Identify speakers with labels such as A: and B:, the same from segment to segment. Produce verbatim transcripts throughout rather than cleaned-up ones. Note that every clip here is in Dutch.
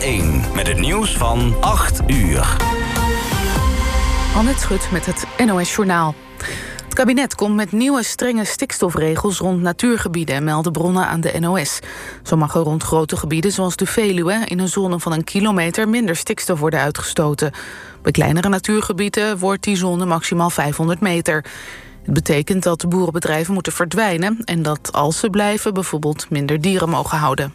A: één met het nieuws van acht uur.
B: Annette Schut met het N O S Journaal. Het kabinet komt met nieuwe strenge stikstofregels rond natuurgebieden, melden bronnen aan de N O S. Zo mag er rond grote gebieden zoals de Veluwe in een zone van een kilometer minder stikstof worden uitgestoten. Bij kleinere natuurgebieden wordt die zone maximaal vijfhonderd meter. Het betekent dat de boerenbedrijven moeten verdwijnen en dat als ze blijven bijvoorbeeld minder dieren mogen houden.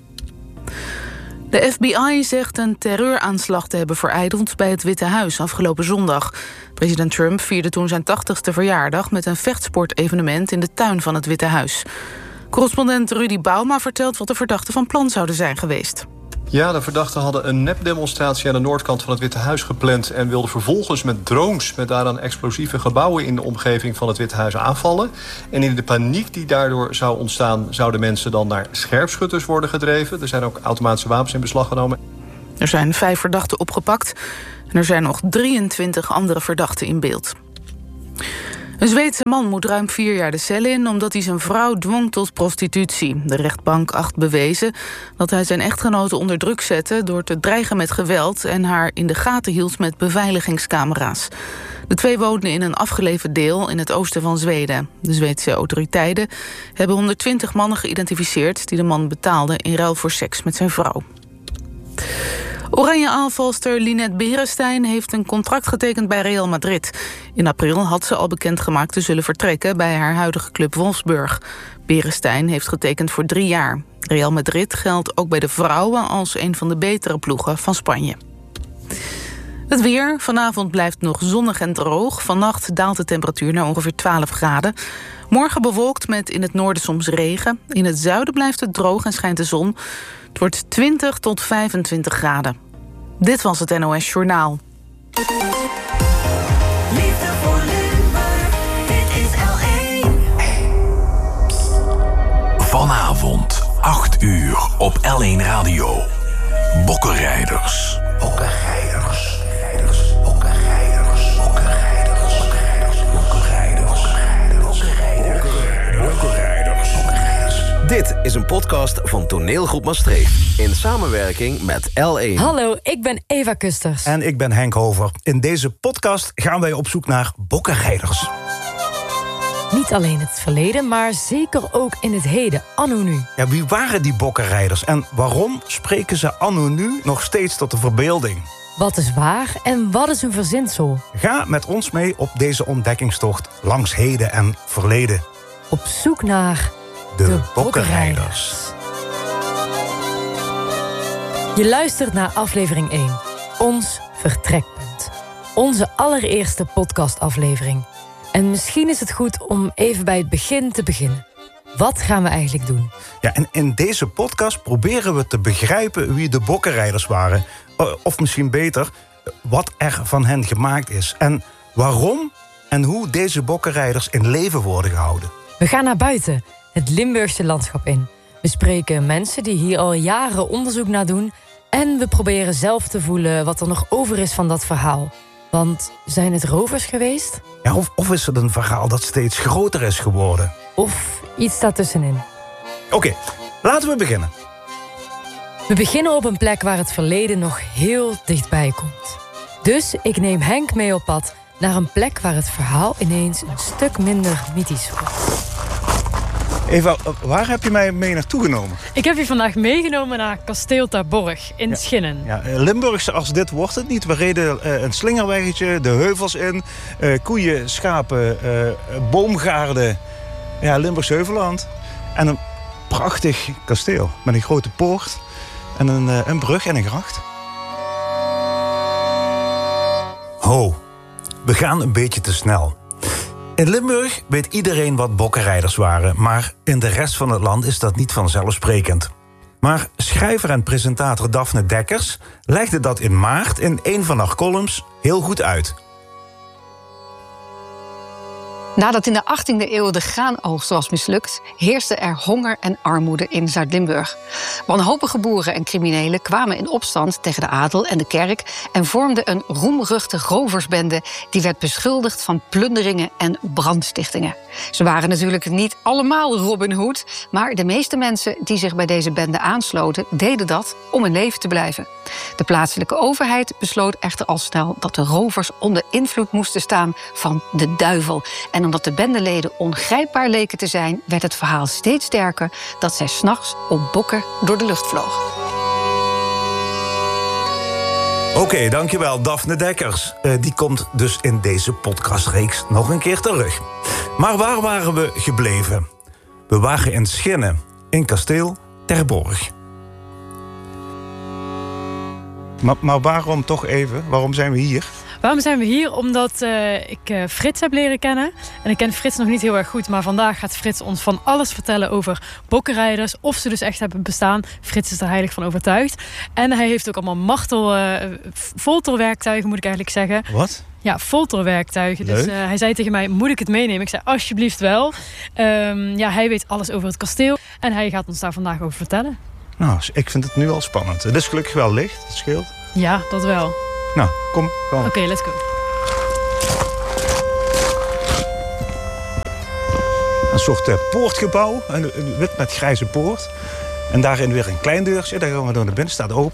B: De F B I zegt een terreuraanslag te hebben verijdeld bij het Witte Huis afgelopen zondag. President Trump vierde toen zijn tachtigste verjaardag met een vechtsportevenement in de tuin van het Witte Huis. Correspondent Rudy Bauma vertelt wat de verdachten van plan zouden zijn geweest.
C: Ja, de verdachten hadden een nepdemonstratie aan de noordkant van het Witte Huis gepland en wilden vervolgens met drones met daaraan explosieve gebouwen in de omgeving van het Witte Huis aanvallen. En in de paniek die daardoor zou ontstaan, zouden mensen dan naar scherpschutters worden gedreven. Er zijn ook automatische wapens in beslag genomen.
B: Er zijn vijf verdachten opgepakt en er zijn nog drieëntwintig andere verdachten in beeld. Een Zweedse man moet ruim vier jaar de cel in omdat hij zijn vrouw dwong tot prostitutie. De rechtbank acht bewezen dat hij zijn echtgenote onder druk zette door te dreigen met geweld en haar in de gaten hield met beveiligingscamera's. De twee woonden in een afgelegen deel in het oosten van Zweden. De Zweedse autoriteiten hebben honderdtwintig mannen geïdentificeerd die de man betaalden in ruil voor seks met zijn vrouw. Oranje-aanvalster Linette Beresteyn heeft een contract getekend bij Real Madrid. In april had ze al bekendgemaakt te zullen vertrekken bij haar huidige club Wolfsburg. Beresteyn heeft getekend voor drie jaar. Real Madrid geldt ook bij de vrouwen als een van de betere ploegen van Spanje. Het weer. Vanavond blijft nog zonnig en droog. Vannacht daalt de temperatuur naar ongeveer twaalf graden. Morgen bewolkt met in het noorden soms regen. In het zuiden blijft het droog en schijnt de zon. Het wordt twintig tot vijfentwintig graden. Dit was het N O S Journaal.
D: Liefde voor Limburg, dit is L één.
A: Vanavond, acht uur op L één Radio. Bokkenrijders.
E: Bokkenrijders. Rijders. Bokkenrijders. Bokkenrijders. Bokkenrijders. Bokkenrijders. Bokkenrijders. Bokkenrijders.
F: Dit is een podcast van Toneelgroep Maastricht in samenwerking met L één.
G: Hallo, ik ben Eva Kusters.
H: En ik ben Henk Hover. In deze podcast gaan wij op zoek naar bokkenrijders.
G: Niet alleen het verleden, maar zeker ook in het heden, anno nu.
H: Ja, wie waren die bokkenrijders en waarom spreken ze anno nu nog steeds tot de verbeelding?
G: Wat is waar en wat is een verzinsel?
H: Ga met ons mee op deze ontdekkingstocht langs heden en verleden.
G: Op zoek naar
H: de,
G: de
H: bokkenrijders.
G: Je luistert naar aflevering één, Ons Vertrekpunt. Onze allereerste podcastaflevering. En misschien is het goed om even bij het begin te beginnen. Wat gaan we eigenlijk doen?
H: Ja, en in deze podcast proberen we te begrijpen wie de bokkenrijders waren. Of misschien beter, wat er van hen gemaakt is. En waarom en hoe deze bokkenrijders in leven worden gehouden.
G: We gaan naar buiten, het Limburgse landschap in. We spreken mensen die hier al jaren onderzoek naar doen. En we proberen zelf te voelen wat er nog over is van dat verhaal. Want zijn het rovers geweest?
H: Ja, of, of is het een verhaal dat steeds groter is geworden?
G: Of iets daartussenin?
H: Oké, okay, laten we beginnen.
G: We beginnen op een plek waar het verleden nog heel dichtbij komt. Dus ik neem Henk mee op pad naar een plek waar het verhaal ineens een stuk minder mythisch wordt.
H: Eva, waar heb je mij mee naartoe genomen?
I: Ik heb je vandaag meegenomen naar Kasteel Terborg in ja. Schinnen.
H: Ja, Limburgse als dit wordt het niet. We reden uh, een slingerweggetje, de heuvels in, uh, koeien, schapen, uh, boomgaarden. Ja, Limburgs Heuvelland. En een prachtig kasteel met een grote poort en een, uh, een brug en een gracht. Ho, we gaan een beetje te snel. In Limburg weet iedereen wat bokkenrijders waren, maar in de rest van het land is dat niet vanzelfsprekend. Maar schrijver en presentator Daphne Dekkers legde dat in maart in een van haar columns heel goed uit.
J: Nadat in de achttiende eeuw de graanoogst was mislukt, heerste er honger en armoede in Zuid-Limburg. Wanhopige boeren en criminelen kwamen in opstand tegen de adel en de kerk en vormden een roemruchte roversbende die werd beschuldigd van plunderingen en brandstichtingen. Ze waren natuurlijk niet allemaal Robin Hood, maar de meeste mensen die zich bij deze bende aansloten deden dat om in leven te blijven. De plaatselijke overheid besloot echter al snel dat de rovers onder invloed moesten staan van de duivel. En omdat de bendeleden ongrijpbaar leken te zijn, werd het verhaal steeds sterker dat zij 's nachts op bokken door de lucht vlogen.
H: Oké, okay, dankjewel Daphne Dekkers. Uh, die komt dus in deze podcastreeks nog een keer terug. Maar waar waren we gebleven? We waren in Schinnen, in kasteel Terborg. Maar, maar waarom toch even? Waarom zijn we hier?
I: Waarom zijn we hier? Omdat uh, ik uh, Frits heb leren kennen. En ik ken Frits nog niet heel erg goed. Maar vandaag gaat Frits ons van alles vertellen over bokkenrijders. Of ze dus echt hebben bestaan. Frits is er heilig van overtuigd. En hij heeft ook allemaal martel, uh, folterwerktuigen, moet ik eigenlijk zeggen.
H: Wat?
I: Ja, folterwerktuigen. Dus uh, hij zei tegen mij, moet ik het meenemen? Ik zei, alsjeblieft wel. Um, ja, hij weet alles over het kasteel. En hij gaat ons daar vandaag over vertellen.
H: Nou, ik vind het nu al spannend. Het is gelukkig wel licht, het scheelt.
I: Ja, dat wel.
H: Nou, kom, kom.
I: Oké, okay, let's go.
H: Een soort uh, poortgebouw, een, een wit met grijze poort. En daarin weer een klein deurtje, daar gaan we door naar binnen, staat open.